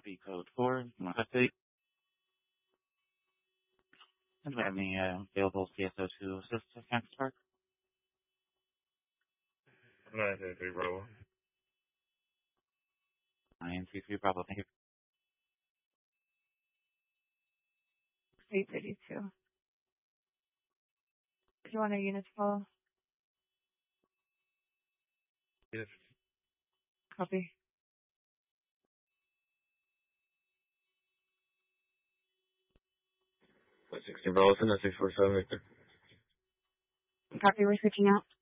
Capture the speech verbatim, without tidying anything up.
copy code four. You want to update? And do we have any uh, available C S O to assist with Campus Park? nine three three Bravo. nine three three Bravo, thank you. eight thirty-two. Do you want our units follow? Yes. Copy. sixteen Bravo, six four seven Victor. Copy, we're switching out.